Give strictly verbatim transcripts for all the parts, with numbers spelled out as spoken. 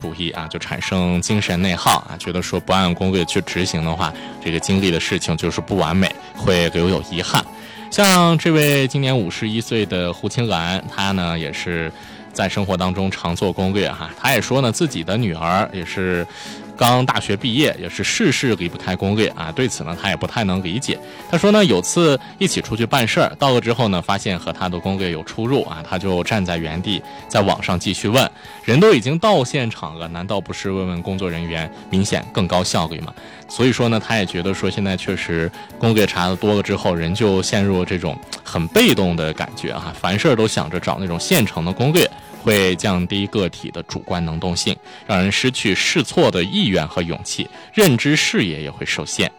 主义啊，就产生精神内耗啊，觉得说不按攻略去执行的话，这个经历的事情就是不完美，会留有遗憾。像这位今年五十一岁的胡青兰，她呢也是在生活当中常做攻略哈，她也说呢自己的女儿也是刚大学毕业，也是事事离不开攻略啊。对此呢，他也不太能理解。他说呢，有次一起出去办事儿，到了之后呢，发现和他的攻略有出入啊，他就站在原地，在网上继续问。人都已经到现场了，难道不是问问工作人员，明显更高效率吗？所以说呢，他也觉得说，现在确实攻略查的多了之后，人就陷入了这种很被动的感觉啊，凡事都想着找那种现成的攻略。会降低个体的主观能动性，让人失去试错的意愿和勇气，认知视野也会受限。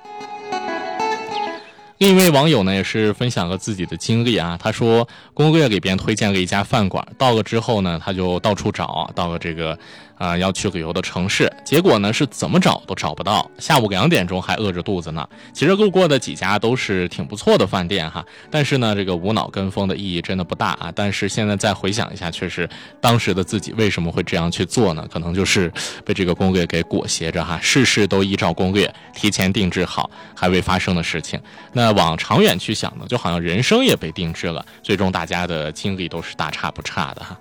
另一位网友呢也是分享了自己的经历啊，他说攻略里边推荐了一家饭馆，到了之后呢，他就到处找，到了这个啊、呃、要去旅游的城市，结果呢是怎么找都找不到，下午两点钟还饿着肚子呢。其实路过的几家都是挺不错的饭店哈，但是呢这个无脑跟风的意义真的不大啊。但是现在再回想一下，确实当时的自己为什么会这样去做呢？可能就是被这个攻略给裹挟着哈，事事都依照攻略提前定制好还未发生的事情。那往长远去想呢，就好像人生也被定制了，最终大家的经历都是大差不差的哈。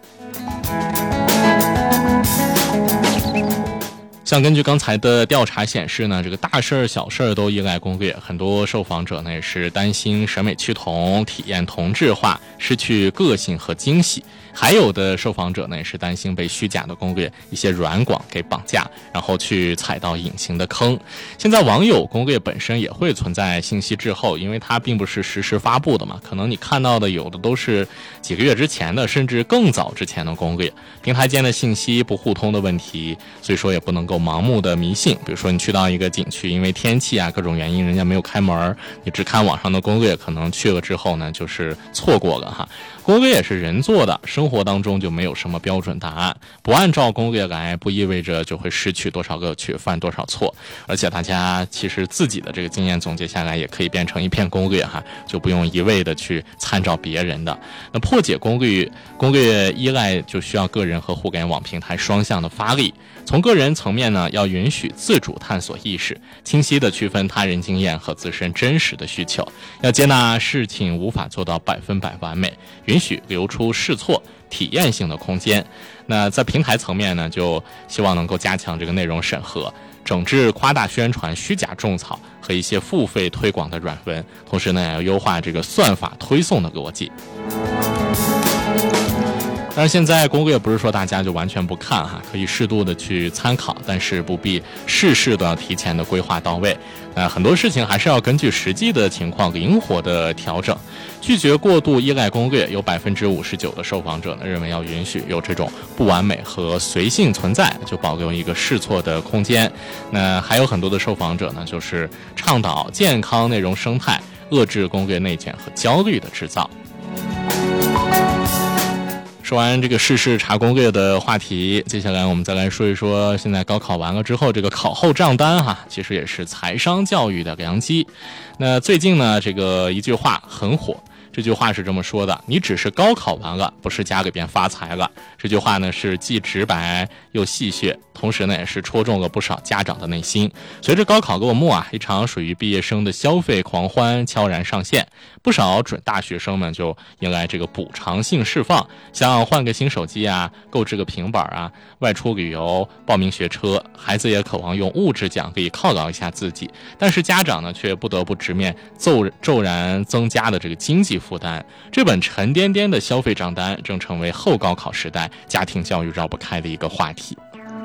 像根据刚才的调查显示呢，这个大事儿小事儿都依赖攻略，很多受访者呢也是担心审美趋同，体验同质化，失去个性和惊喜。还有的受访者呢也是担心被虚假的攻略一些软广给绑架，然后去踩到隐形的坑。现在网友攻略本身也会存在信息滞后，因为它并不是实时发布的嘛，可能你看到的有的都是几个月之前的，甚至更早之前的攻略，平台间的信息不互通的问题，所以说也不能够盲目的迷信。比如说你去到一个景区，因为天气啊各种原因人家没有开门，你只看网上的攻略，可能去了之后呢就是错过了哈。攻略也是人做的，生活当中就没有什么标准答案，不按照攻略来不意味着就会失去多少乐趣，犯多少错。而且大家其实自己的这个经验总结下来也可以变成一篇攻略哈，就不用一味的去参照别人的。那破解攻略攻略依赖就需要个人和互联网平台双向的发力。从个人层面呢，要允许自主探索意识，清晰的区分他人经验和自身真实的需求，要接纳事情无法做到百分百完美，允许留出试错体验性的空间。那在平台层面呢，就希望能够加强这个内容审核，整治夸大宣传、虚假种草和一些付费推广的软文，同时呢，也要优化这个算法推送的逻辑。但是现在攻略不是说大家就完全不看哈，可以适度的去参考，但是不必事事都要提前的规划到位。呃，很多事情还是要根据实际的情况灵活的调整。拒绝过度依赖攻略，有百分之五十九的受访者呢认为要允许有这种不完美和随性存在，就保留一个试错的空间。那还有很多的受访者呢，就是倡导健康内容生态，遏制攻略内卷和焦虑的制造。说完这个事事查攻略的话题，接下来我们再来说一说现在高考完了之后这个考后账单哈，其实也是财商教育的良机。那最近呢，这个一句话很火，这句话是这么说的：你只是高考完了，不是家里边发财了。这句话呢是既直白又戏谑，同时呢也是戳中了不少家长的内心。随着高考落幕啊，一场属于毕业生的消费狂欢悄然上线，不少准大学生们就迎来这个补偿性释放，像换个新手机啊，购置个平板啊，外出旅游，报名学车，孩子也渴望用物质奖励犒劳一下自己，但是家长呢却不得不直面骤骤然增加的这个经济负担。这本沉甸甸的消费账单正成为后高考时代家庭教育绕不开的一个话题。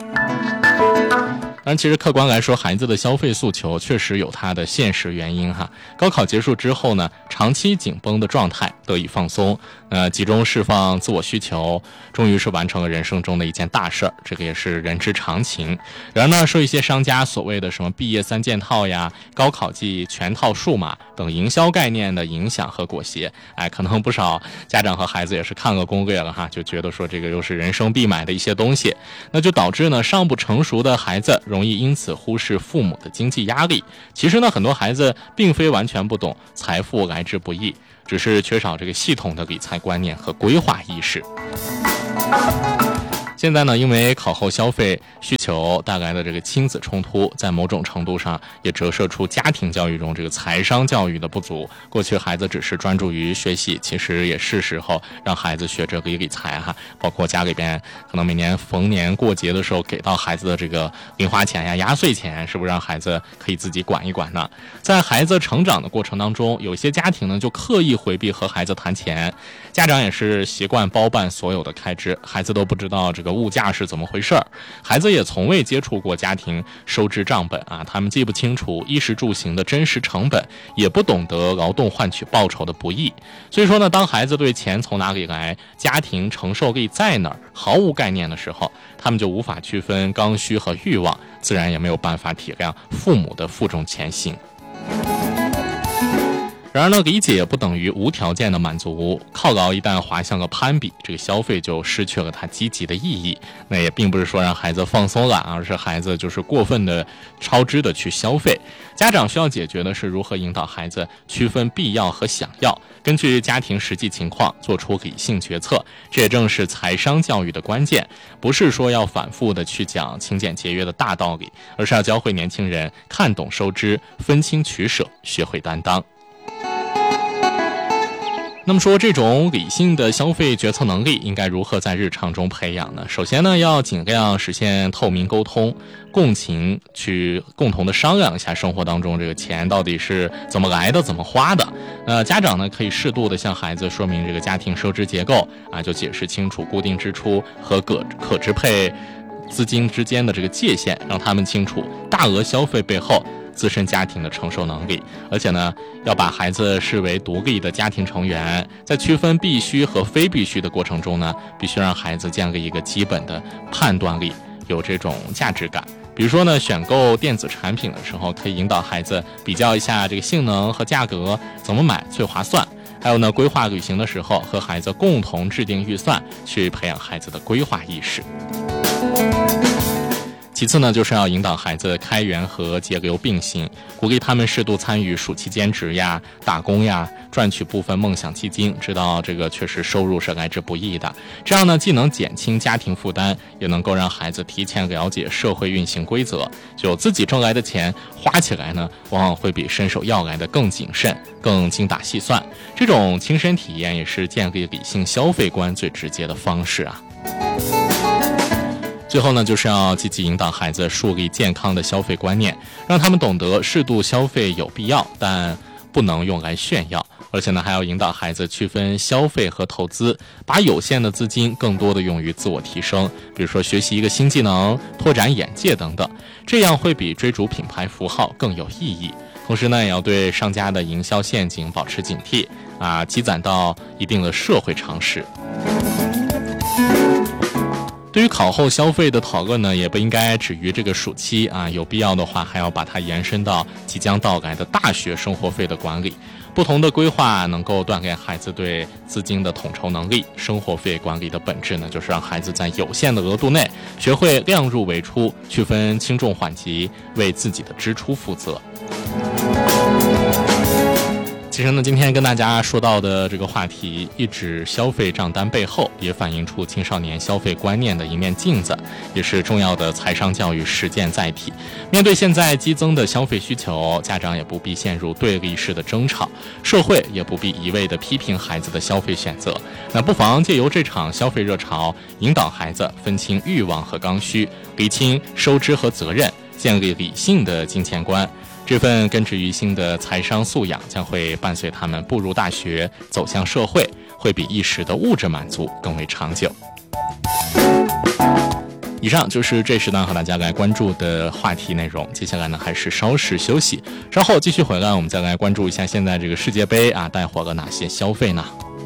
当然其实客观来说，孩子的消费诉求确实有它的现实原因哈。高考结束之后呢，长期紧绷的状态得以放松，呃，集中释放自我需求，终于是完成了人生中的一件大事儿，这个也是人之常情。然而呢，受一些商家所谓的什么毕业三件套呀、高考季全套数码等营销概念的影响和裹挟，哎，可能不少家长和孩子也是看了攻略了哈，就觉得说这个又是人生必买的一些东西，那就导致呢尚不成熟的孩子容易因此忽视父母的经济压力。其实呢，很多孩子并非完全不懂财富来之不易，只是缺少这个系统的理财观念和规划意识。接现在呢，因为考后消费需求带来的这个亲子冲突，在某种程度上也折射出家庭教育中这个财商教育的不足。过去孩子只是专注于学习，其实也是时候让孩子学着理理财哈，包括家里边可能每年逢年过节的时候给到孩子的这个零花钱呀、压岁钱，是不是让孩子可以自己管一管呢？在孩子成长的过程当中，有些家庭呢就刻意回避和孩子谈钱，家长也是习惯包办所有的开支，孩子都不知道这个物价是怎么回事儿，孩子也从未接触过家庭收支账本啊，他们既不清楚衣食住行的真实成本，也不懂得劳动换取报酬的不易。所以说呢，当孩子对钱从哪里来、家庭承受力在哪儿毫无概念的时候，他们就无法区分刚需和欲望，自然也没有办法体谅父母的负重前行。然而呢，理解也不等于无条件的满足，犒劳一旦滑向了攀比，这个消费就失去了它积极的意义。那也并不是说让孩子放松懒，而是孩子就是过分的超支的去消费。家长需要解决的是如何引导孩子区分必要和想要，根据家庭实际情况做出理性决策。这也正是财商教育的关键，不是说要反复的去讲勤俭节约的大道理，而是要教会年轻人看懂收支，分清取舍，学会担当。那么说，这种理性的消费决策能力应该如何在日常中培养呢？首先呢，要尽量实现透明沟通，共情，去共同的商量一下生活当中这个钱到底是怎么来的，怎么花的。呃，家长呢可以适度的向孩子说明这个家庭收支结构啊，就解释清楚固定支出和可可支配资金之间的这个界限，让他们清楚大额消费背后自身家庭的承受能力，而且呢，要把孩子视为独立的家庭成员，在区分必须和非必须的过程中呢，必须让孩子建立一个基本的判断力，有这种价值感。比如说呢，选购电子产品的时候，可以引导孩子比较一下这个性能和价格，怎么买最划算。还有呢，规划旅行的时候，和孩子共同制定预算，去培养孩子的规划意识。其次呢，就是要引导孩子开源和节流并行，鼓励他们适度参与暑期兼职呀、打工呀，赚取部分梦想基金，知道这个确实收入是来之不易的。这样呢，既能减轻家庭负担，也能够让孩子提前了解社会运行规则。就自己挣来的钱花起来呢，往往会比伸手要来的更谨慎、更精打细算。这种亲身体验也是建立理性消费观最直接的方式啊。最后呢，就是要积极引导孩子树立健康的消费观念，让他们懂得适度消费有必要，但不能用来炫耀。而且呢，还要引导孩子区分消费和投资，把有限的资金更多的用于自我提升，比如说学习一个新技能、拓展眼界等等，这样会比追逐品牌符号更有意义。同时呢，也要对商家的营销陷阱保持警惕啊，积攒到一定的社会常识。对于考后消费的讨论呢，也不应该止于这个暑期啊，有必要的话还要把它延伸到即将到来的大学生活费的管理。不同的规划能够锻炼孩子对资金的统筹能力。生活费管理的本质呢，就是让孩子在有限的额度内学会量入为出，区分轻重缓急，为自己的支出负责。其实呢，今天跟大家说到的这个话题，一纸消费账单背后也反映出青少年消费观念的一面镜子，也是重要的财商教育实践载体。面对现在激增的消费需求，家长也不必陷入对立式的争吵，社会也不必一味的批评孩子的消费选择。那不妨借由这场消费热潮，引导孩子分清欲望和刚需，厘清收支和责任，建立理性的金钱观。这份根植于心的财商素养将会伴随他们步入大学，走向社会，会比一时的物质满足更为长久。以上就是这时段和大家来关注的话题内容，接下来呢还是稍事休息，稍后继续回来，我们再来关注一下现在这个世界杯啊带火了哪些消费呢？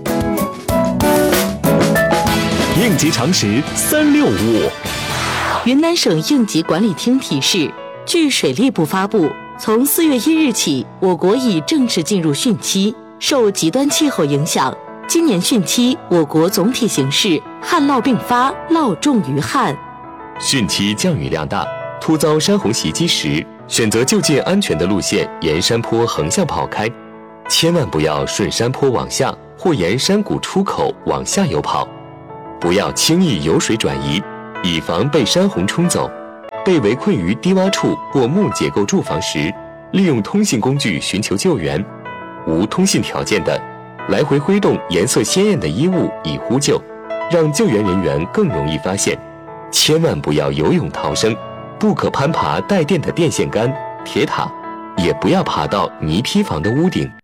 应急常识三六五。 云南省应急管理厅提示，据水利部发布，从四月一日起，我国已正式进入汛期。受极端气候影响，今年汛期我国总体形势旱涝并发，涝重于旱。 汛期降雨量大，突遭山洪袭击时，选择就近安全的路线，沿山坡横向跑开，千万不要顺山坡往下或沿山谷出口往下游跑，不要轻易由水转移， 以防被山洪冲走。被围困于低洼处或木结构住房时，利用通信工具寻求救援。无通信条件的，来回挥动颜色鲜艳的衣物以呼救，让救援人员更容易发现。千万不要游泳逃生，不可攀爬带电的电线杆、铁塔，也不要爬到泥坯房的屋顶。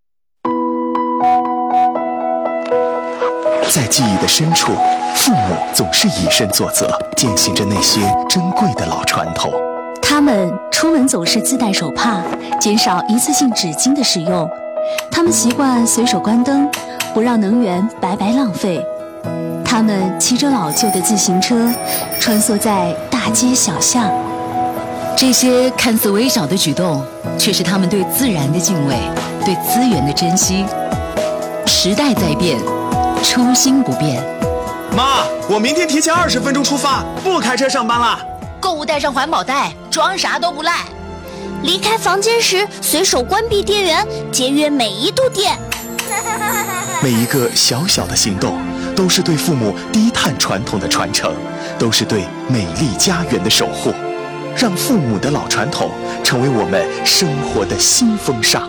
在记忆的深处，父母总是以身作则，践行着那些珍贵的老传统。 他们出门总是自带手帕，减少一次性纸巾的使用。他们习惯随手关灯，不让能源白白浪费。他们骑着老旧的自行车，穿梭在大街小巷。 这些看似微小的举动，却是他们对自然的敬畏，对资源的珍惜。时代在变，初心不变。 妈，我明天提前二十分钟出发，不开车上班了。 购物带上环保袋，装啥都不赖。 离开房间时，随手关闭电源，节约每一度电。 每一个小小的行动，都是对父母低碳传统的传承，都是对美丽家园的守护。让父母的老传统成为我们生活的新风尚。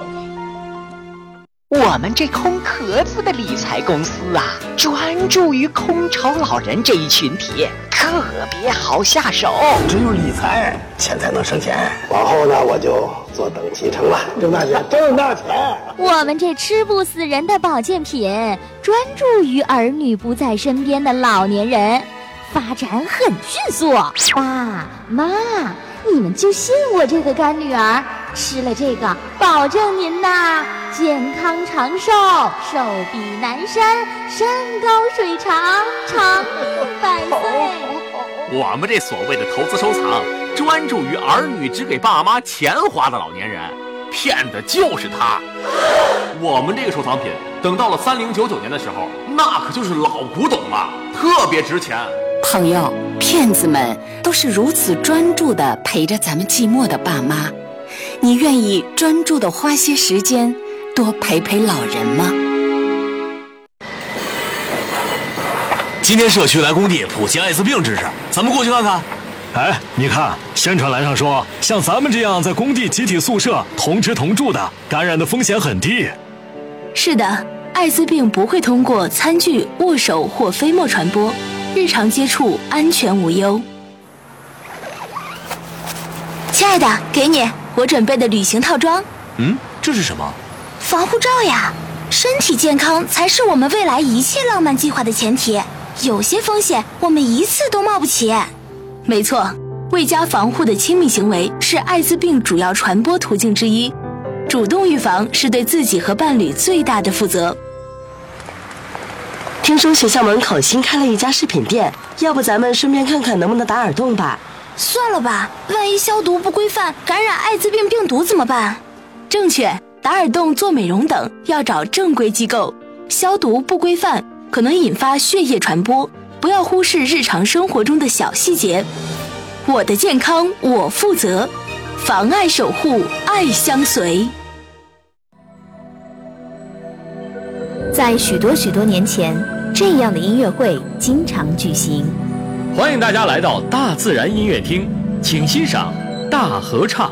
我们这空壳子的理财公司啊，专注于空巢老人这一群体，特别好下手。 只有理财，钱才能生钱。往后呢，我就坐等期成了，挣大钱，挣大钱。 我们这吃不死人的保健品，专注于儿女不在身边的老年人，发展很迅速。爸妈，你们就信我这个干女儿，吃了这个，保证您呐健康长寿，寿比南山，山高水长，长命百岁。 我们这所谓的投资收藏，专注于儿女只给爸妈钱花的老年人，骗的就是他。我们这个收藏品，等到了三零九九年的时候，那可就是老古董了，特别值钱。 朋友，骗子们都是如此专注地陪着咱们寂寞的爸妈，你愿意专注地花些时间多陪陪老人吗？ 今天社区来工地普及艾滋病知识，咱们过去看看。 哎，你看宣传栏上说，像咱们这样在工地集体宿舍同吃同住的，感染的风险很低。 是的，艾滋病不会通过餐具、握手或飞沫传播，日常接触安全无忧。亲爱的，给你我准备的旅行套装。 嗯，这是什么？ 防护罩呀！ 身体健康才是我们未来一切浪漫计划的前提。有些风险我们一次都冒不起。没错，未加防护的亲密行为是艾滋病主要传播途径之一。主动预防是对自己和伴侣最大的负责。 听说学校门口新开了一家饰品店，要不咱们顺便看看能不能打耳洞吧？ 算了吧，万一消毒不规范，感染艾滋病病毒怎么办？正确，打耳洞、做美容等要找正规机构。消毒不规范可能引发血液传播，不要忽视日常生活中的小细节。我的健康我负责，防艾守护，爱相随。 在许多许多年前，这样的音乐会经常举行。 欢迎大家来到大自然音乐厅，请欣赏大合唱。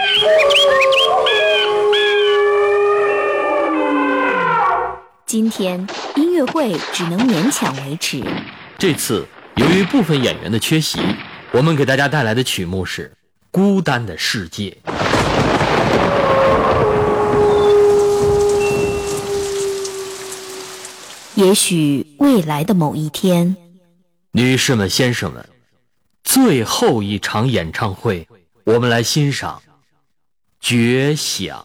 今天音乐会只能勉强维持。 这次由于部分演员的缺席，我们给大家带来的曲目是《孤单的世界》。 也许未来的某一天， 女士们、先生们，最后一场演唱会，我们来欣赏《绝响》。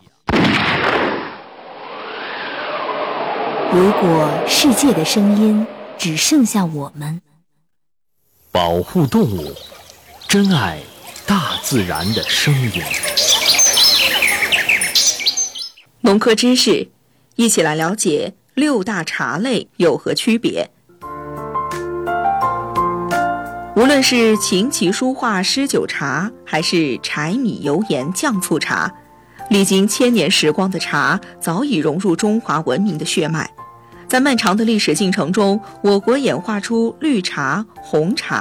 如果世界的声音只剩下我们， 保护动物，珍爱大自然的声音。 农科知识，一起来了解六大茶类有何区别。无论是琴棋书画诗酒茶，还是柴米油盐酱醋茶，历经千年时光的茶早已融入中华文明的血脉。在漫长的历史进程中，我国演化出绿茶、红茶、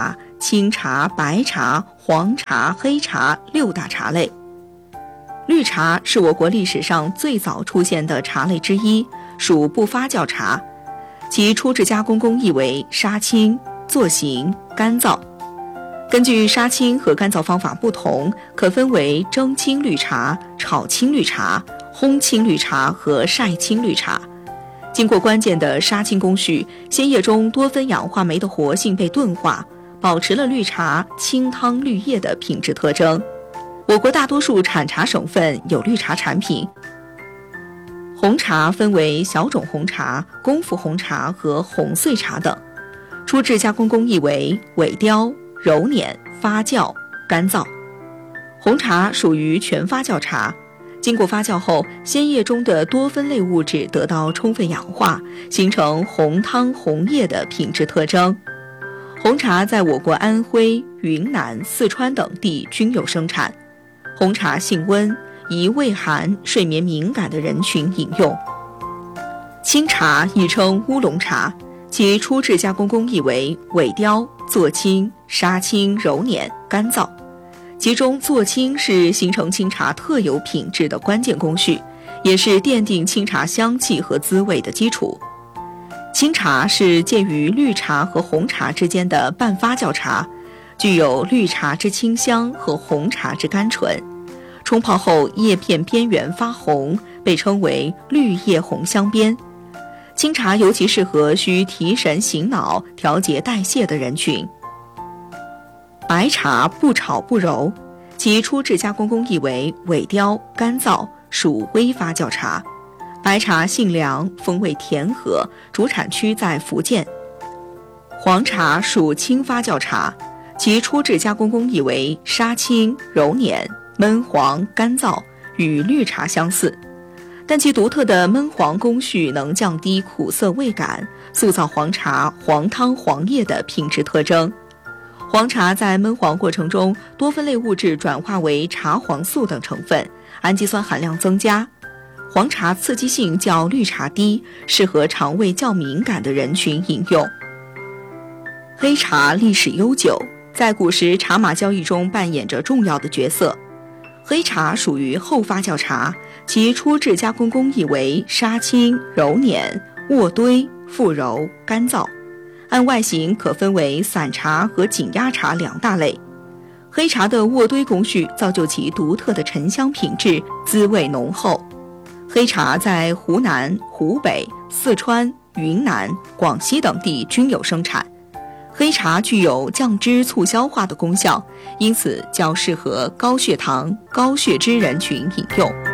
青茶、白茶、黄茶、黑茶六大茶类。绿茶是我国历史上最早出现的茶类之一，属不发酵茶，其初制加工工艺为杀青、做形、干燥。根据杀青和干燥方法不同，可分为蒸青绿茶、炒青绿茶、烘青绿茶和晒青绿茶。经过关键的杀青工序，鲜叶中多酚氧化酶的活性被钝化，保持了绿茶清汤绿叶的品质特征。我国大多数产茶省份有绿茶产品。红茶分为小种红茶、功夫红茶和红碎茶等，初制加工工艺为萎雕、揉捻、发酵、干燥。红茶属于全发酵茶，经过发酵后，鲜叶中的多酚类物质得到充分氧化，形成红汤红叶的品质特征。红茶在我国安徽、云南、四川等地均有生产。红茶性温，宜畏寒、睡眠敏感的人群饮用。青茶亦称乌龙茶，其初制加工工艺为萎雕、做青、杀青、揉捻、干燥。其中做青是形成青茶特有品质的关键工序，也是奠定青茶香气和滋味的基础。青茶是介于绿茶和红茶之间的半发酵茶，具有绿茶之清香和红茶之甘醇。冲泡后叶片边缘发红，被称为绿叶红镶边。青茶尤其适合需提神醒脑、调节代谢的人群。白茶不炒不揉，其初制加工工艺为萎雕、干燥，属微发酵茶。白茶性凉，风味甜和，主产区在福建。黄茶属轻发酵茶，其初制加工工艺为杀青、揉捻、焖黄、干燥，与绿茶相似，但其独特的焖黄工序能降低苦涩味感，塑造黄茶黄汤黄叶的品质特征。黄茶在焖黄过程中，多酚类物质转化为茶黄素等成分，氨基酸含量增加。黄茶刺激性较绿茶低，适合肠胃较敏感的人群饮用。黑茶历史悠久，在古时茶马交易中扮演着重要的角色。黑茶属于后发酵茶，其初制加工工艺为杀青、揉捻、渥堆、复揉、干燥。按外形可分为散茶和紧压茶两大类。黑茶的渥堆工序造就其独特的沉香品质，滋味浓厚。黑茶在湖南、湖北、四川、云南、广西等地均有生产。黑茶具有降脂促消化的功效，因此较适合高血糖、高血脂人群饮用。